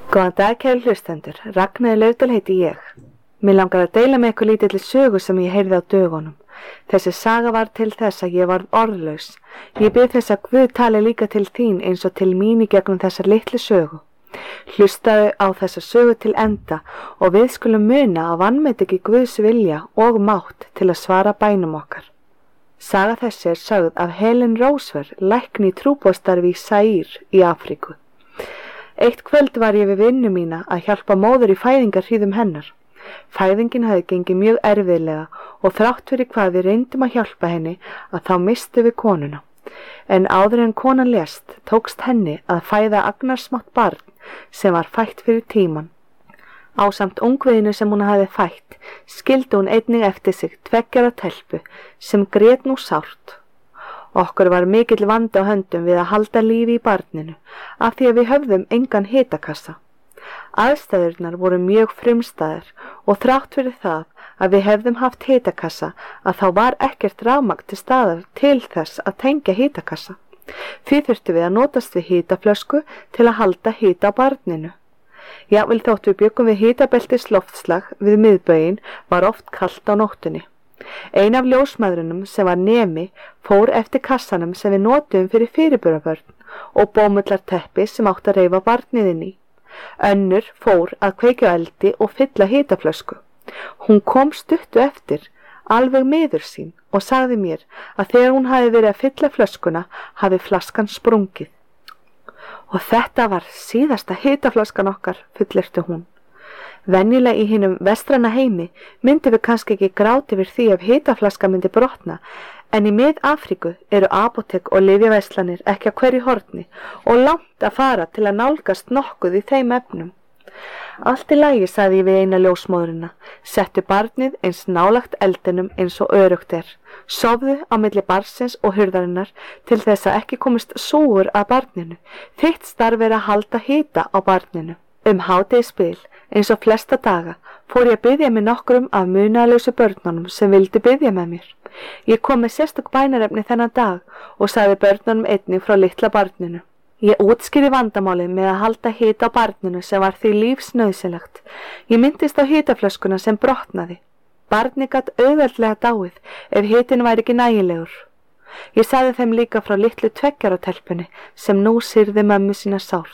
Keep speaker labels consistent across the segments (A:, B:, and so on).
A: Góðan dag, kæru hlustendur. Ragnheiður Laufdal heiti ég. Mér langar að deila með ykkur lítilli sögu sem ég heyrði á dögunum. Þessi saga var til þess að ég varð orðlaus. Ég bið þess að Guð tali líka til þín eins og til mín í gegnum þessar litlu sögu. Hlustaðu á þessa sögu til enda og við skulum muna að vanmet ekki Guðs vilja og mátt til að svara bænum okkar. Saga þessi sögð af Helen Rosever, lækni í trúboðsstarfi í Zaire í Afríku. Eitt kvöld var ég við vinnu mína að hjálpa móður í fæðingarhríðum hennar. Fæðingin hafði gengið mjög erfiðlega og þrátt fyrir hvað við reyndum að hjálpa henni að þá mistum við konuna. En áður en konan lést tókst henni að fæða agnarsmátt barn sem var fætt fyrir tíman. Ásamt ungviðinu sem hún hafði fætt skildi hún einnig eftir sig 2 ára telpu sem grét nú sárt. Okkur var mikill vandi á höndum við að halda lífi í barninu af því að við höfðum engan hitakassa. Aðstæðurnar voru mjög frumstæðar og þrátt fyrir það að við hefðum haft hitakassa að þá var ekkert rafmagn til staðar til þess að tengja hitakassa. Því þurftum við að notast við hitaflösku til að halda hita á barninu. Jafnvel þótt við bjuggum við hitabeltis loftslag við miðbauginn var oft kalt á nóttunni. Ein af ljósmæðrunum sem var nemi fór eftir kassanum sem við notuðum fyrir fyrirburabörn og bómullar teppi sem átt að reifa barnið inn í. Önnur fór að kveikja eldi og fylla hitaflösku. Hún kom stuttu eftir, alveg miður sín og sagði mér að þegar hún hafi verið að fylla flöskuna hafi flaskan sprungið. Og þetta var síðasta hitaflaskan okkar, fullyrti hún. Venjulega í hinum vestræna heimi myndi við kannski ekki gráta yfir því ef hitaflaska myndi brotna, en í Mið-Afríku eru apótek og lyfjaverslanir ekki á hverju horni og langt að fara til að nálgast nokkuð í þeim efnum. Allt í lagi, sagði ég við eina ljósmóðurina, settu barnið eins nálagt eldinum eins og öruggt er. Sofðu á milli barnsins og hurðarinnar til þess að ekki komist súgur að barninu. Þitt starf er að halda hita á barninu. Hádegisbil, eins og flesta daga, fór ég að biðja með nokkrum af munaðarlausu börnunum sem vildu biðja með mér. Ég kom með sérstök bænarefni þennan dag og sagði börnunum einnig frá litla barninu. Ég útskýrði vandamálið með að halda hita á barninu sem var því lífsnauðsynlegt. Ég minntist á hitaflöskuna sem brotnaði. Barnið gat auðveldlega dáið ef hitin væri ekki nægilegur. Ég sagði þeim líka frá litlu 2 ára telpunni sem nú syrði mömmu sína sárt.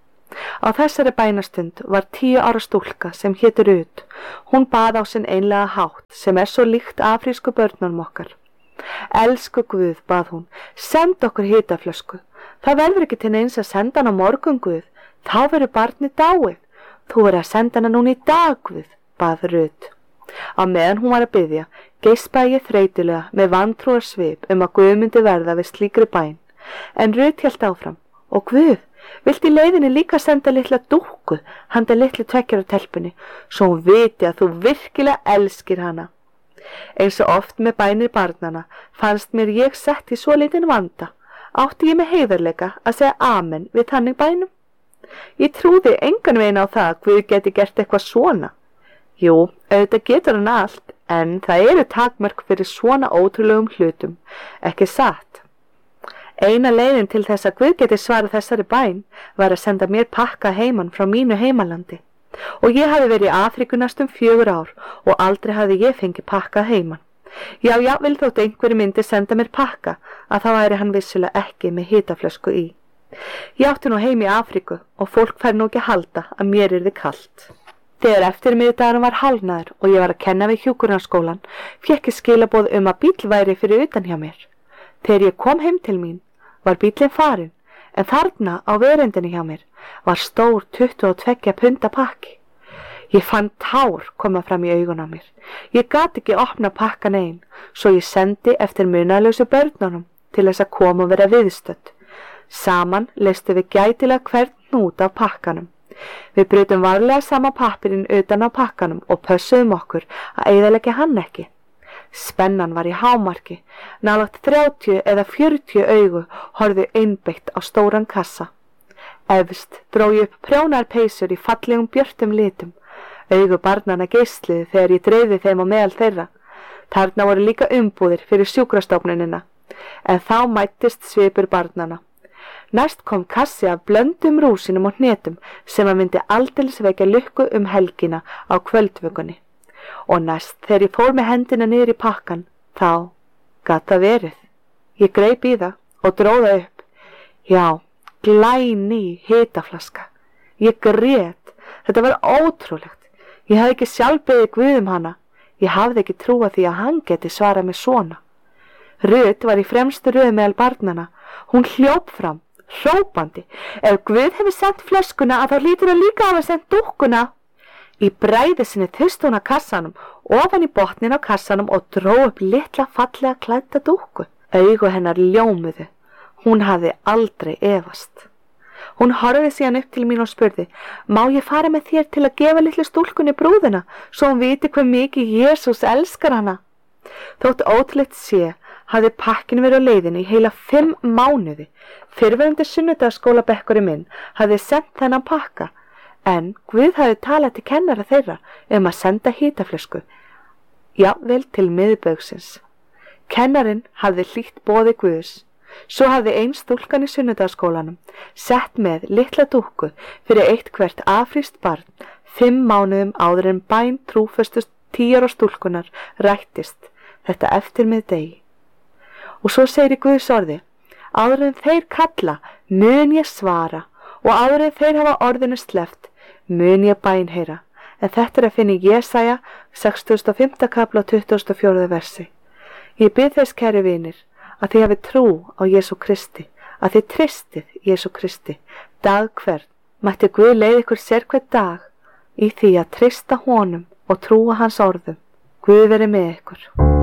A: Á þessari bænastund var 10 ára stúlka sem hét Rut. Hún bað á sinn einlega hátt sem svo líkt afrísku börnunum okkar. Elsku Guð, bað hún, send okkur hitaflösku. Það verður ekki til neins að senda hana á morgun, Guð. Þá verður barnið dáið. Þú verður að senda hana núna í dag, Guð, bað Rut. Á meðan hún var að biðja, geispaði ég þreytulega með vantrúarsvip að Guð myndi verða við slíkri bæn. En Rut hélt áfram, og Guð, viltu í leiðinni líka senda litla dúkku handa litlu 2 ára telpunni svo hún viti að þú virkilega elskir hana. Eins og oft með bænir barnana fannst mér ég sett í svo lítinn vanda. Átti ég með heiðarleika að segja amen við þannig bænum? Ég trúði engan veginn á það að Guð geti gert eitthvað svona. Jú, auðvitað getur hann allt, en það eru takmörk fyrir svona ótrúlegum hlutum, ekki satt. Eina leiðin til þess að Guð geti svarað þessari bæn var að senda mér pakka heiman frá mínu heimalandi. Og ég hafi verið í Afríku næstum 4 ár og aldrei hafi ég fengið pakka heiman. Já, jafnvel þótt einhverju myndi senda mér pakka að þá væri hann vissulega ekki með hitaflösku í. Ég átti nú heim í Afríku og fólk fær nú ekki að halda að mér yrði kalt. Þegar eftirmiðdagurinn var hálfnaður og ég var að kenna við hjúkrunarskólann, fékk ég skilaboð að bíll væri fyrir utan hjá mér. Þegar ég kom heim til mín var bíllinn farinn, en þarna á veröndinni hjá mér var stór 22 punda pakki. Ég fann tár koma fram í augun á mér. Ég gat ekki opna pakkan ein, svo ég sendi eftir munaðarlausu börnunum til þess að koma og vera viðstödd. Saman leystum við gætilega hvern hnút af pakkanum. Við brutum varlega sama pappirinn utan á pakkanum og pössuðum okkur að eyðileggja hann ekki. Spennan var í hámarki, nálægt 30 eða 40 augu horfðu einbeitt á stóran kassa. Efst dró ég upp prjónarpeysur í fallegum björtum litum. Augu barnanna geisluðu þegar ég dreifði þeim á meðal þeirra. Þarna voru líka umbúðir fyrir sjúkrastofnunina, en þá mættist svipur barnanna. Næst kom kassi af blöndum rúsinum og hnetum sem að myndi aldeilis vekja lukku helgina á kvöldvökunni. Og næst þegar ég fór með hendina niður í pakkan, þá gat það verið. Ég greip í það og dró það upp. Já, glæný hitaflaska. Ég grét. Þetta var ótrúlegt. Ég hafði ekki sjálf beðið Guð hana. Ég hafði ekki trúað því að hann geti svarað mig svona. Rut var í fremstu röð meðal barnanna. Hún hljóp fram, hrópandi. Ef Guð hefur sendt flöskuna að þá hlýtur hann líka hafa sendt dúkkuna. Í bræði sinni þurfti hún að kassanum, ofan í botnin á kassanum og dró upp litla fallega klædda dúkku. Augu hennar ljómuðu. Hún hafði aldrei efast. Hún horfði síðan upp til mín og spurði, má ég fara með þér til að gefa litlu stúlkunni brúðuna, svo hún viti hve mikið Jesús elskar hana? Þótt ótrúlegt sé, hafði pakkin verið á leiðinni í heila 5 mánuði. Fyrrverandi sunnudagsskólabekkurinn minn hafði sendt þennan pakka, en Guð hafði talað til kennara þeirra að senda hitaflösku, jafnvel til miðbaugsins. Kennarinn hafði hlýtt boði Guðs. Svo hafði ein stúlkan í sunnudagsskólanum sett með litla dúkku fyrir eitt hvert afrískt barn 5 mánuðum áður en bæn trúföstust 10 ára stúlkunar rættist þetta eftirmiðdegi. Og svo segir í Guðs orði, áður en þeir kalla mun ég svara og áður en þeir hafa orðinu sleppt mun ég bænheyra. En þetta að finna í Jesaja 65. kafla 24. versi. Ég bið þess, kæri vinir, að þið hafi trú á Jesú Kristi, að þið tristið Jesú Kristi. Dag hvern mætti Guð leiða ykkur sérhvern dag í því að trista honum og trúa hans orðum. Guð veri með ykkur.